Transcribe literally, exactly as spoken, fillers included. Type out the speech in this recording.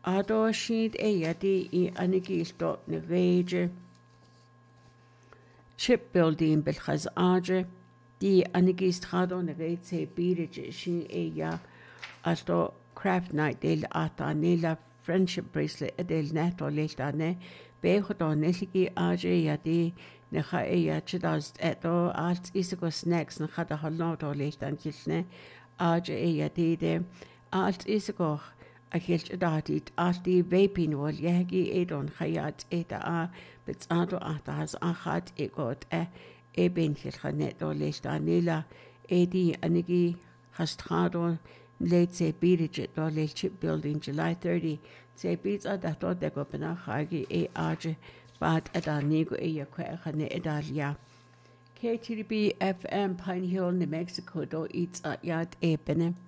Ado sheet e yadi I anigilto neveje. Shipbuilding bilkhaz aje. Di anigistrado nevej se birije shin e ya. Alto craft night del ata nela friendship bracelet edel neto leltane. Behodo neligi aje yadi. Necha e ya chidas eto alt isigo snacks nechada haloto leltan kilne. Aje e yadi de. Alt isigo. Achilch datit alti vaping wal yagi edon khayat eta a bitsado ahtas achat egot e e benchil khaneto leshtanila edi anigi hastrado late se birige do le shipbuilding July thirtieth se bitsa dato de gopena khagi e age bat adanigo e yakwa khane edalia K T B F M Pine Hill New Mexico do it's at yat e bene